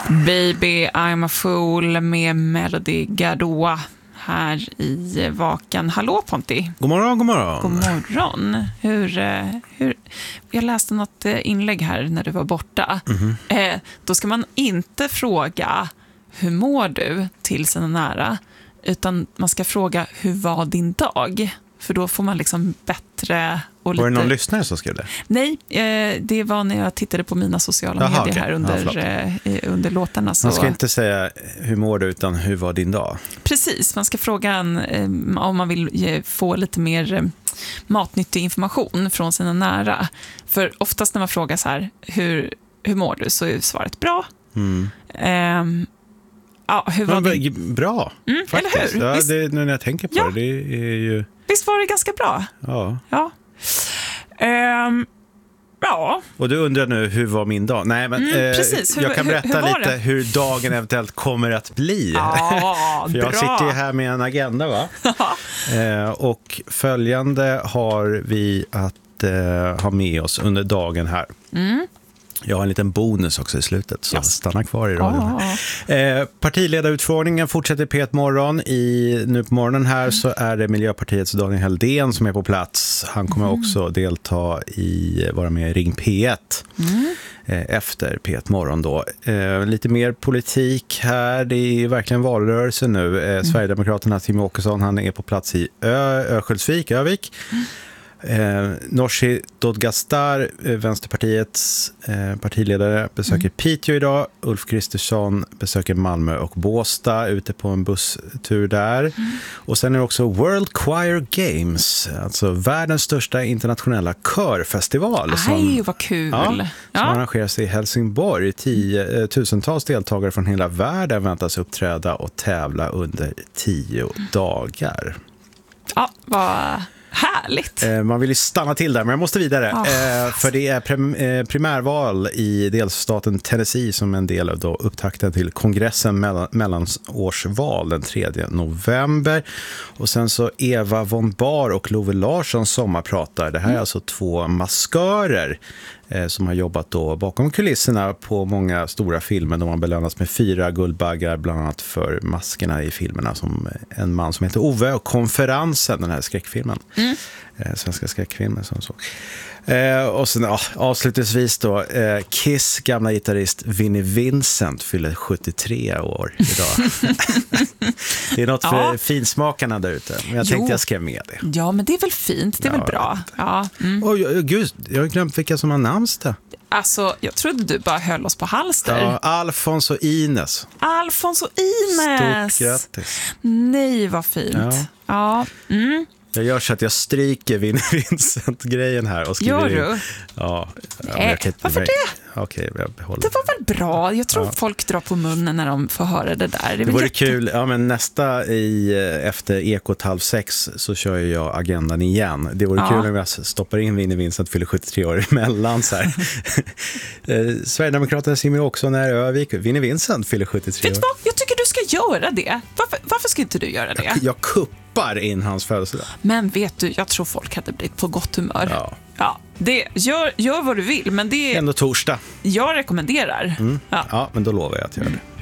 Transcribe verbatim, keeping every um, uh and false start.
Baby I'm a fool med Melody Gardot här i Vakan. Hallå Ponti. God morgon, god morgon. God morgon. Hur, hur, jag läste något inlägg här när du var borta. Mm-hmm. Eh, då ska man inte fråga hur mår du till sina nära, utan man ska fråga hur var din dag? För då får man liksom bättre... Och lite... Var det någon lyssnare som skrev det? Nej, eh, det var när jag tittade på mina sociala Jaha, medier okay. här under, ja, eh, under låtarna. Så... Man ska inte säga hur mår du, utan hur var din dag? Precis, man ska fråga en, eh, om man vill ge, få lite mer eh, matnyttig information från sina nära. För oftast när man frågar så här, hur, hur mår du, så är svaret bra. Mm. Eh, ja, hur var det? Din... Bra, mm, faktiskt. Eller hur? Ja, Visst... det, nu när jag tänker på ja. det, det är ju... Visst var det ganska bra? Ja. Ja. Um, ja. Och du undrar nu, hur var min dag? Nej, men mm, eh, precis. Hur, jag kan berätta hur, hur lite det? hur dagen eventuellt kommer att bli. Ja, För jag bra. sitter ju här med en agenda, va? eh, och följande har vi att eh, ha med oss under dagen här. Mm. Jag har en liten bonus också i slutet, så yes. stanna kvar i radion. Oh. Eh, partiledarutfrågningen fortsätter P ett morgon. I, nu på morgonen här mm. så är det Miljöpartiets Daniel Heldén som är på plats. Han kommer mm. också delta i, vara med i Ring P ett mm. eh, efter P ett morgon då. Eh, lite mer politik här. Det är verkligen valrörelse nu. Eh, mm. Sverigedemokraterna Tim Åkesson, han är på plats i Ö, Örnsköldsvik, Övik. Mm. Eh, Nooshi Dadgostar, eh, Vänsterpartiets eh, partiledare, besöker mm. Piteå idag. Ulf Kristersson besöker Malmö och Båstad, ute på en busstur där. Mm. Och sen är det också World Choir Games, alltså världens största internationella körfestival. Aj, som, vad kul! Ja, som ja. arrangeras i Helsingborg. Tio, eh, tusentals deltagare från hela världen väntas uppträda och tävla under tio dagar. Ja, vad... Härligt. Eh, man vill ju stanna till där, men jag måste vidare. Oh. Eh, för det är prim- eh, primärval i delstaten Tennessee som en del av då upptakten till kongressen mellan- mellanårsval den tredje november. Och sen så Eva von Bar och Love Larsson sommarpratar. Det här mm. är alltså två maskörer eh, som har jobbat då bakom kulisserna på många stora filmer. De har belönats med fyra guldbaggar, bland annat för maskerna i filmerna, som en man som heter Ove och Konferensen, den här skräckfilmen. Mm. Eh, svenska skräckfilmer som så. Eh, och sen ja, avslutningsvis då eh, Kiss gamla gitarrist Vinnie Vincent fyller sjuttiotre år idag. Det är något för ja. finsmakarna där ute. Men jag jo. tänkte jag skrev med det. Ja, men det är väl fint. Det är ja, väl bra. Ja. Mm. Oh, gud, jag har glömt vilka som har namnsdag. Alltså, jag trodde du bara höll oss på halster. Ja, Alfons och Ines. Alfons och Ines. Stort grattis. Nej, vad fint. Ja. ja. Mm. Jag gör så att jag stryker Vinnie Vincent-grejen här och skriver Gör du? In. Ja. Nej, jag varför det? Okej, jag behåller. Det var väl bra. Jag tror ja. folk drar på munnen när de får höra det där. Det, det vore jätte... kul. Ja, men nästa i, efter Ekot halv sex så kör jag agendan igen. Det vore ja. kul om jag stoppar in Vinnie Vincent fyller sjuttiotre år emellan så här. Sverigedemokraterna Simon också när Övik. Vinnie Vincent fyller sjuttiotre år. Vet du vad? Jag tycker du ska göra det. Varför, varför ska inte du göra det? Jag, jag kuppar in hans födelsedag. Men vet du, jag tror folk hade blivit på gott humör. Ja. Ja, det, gör, gör vad du vill, men det är ändå torsdag. Jag rekommenderar. Mm. Ja. ja, men då lovar jag att göra det.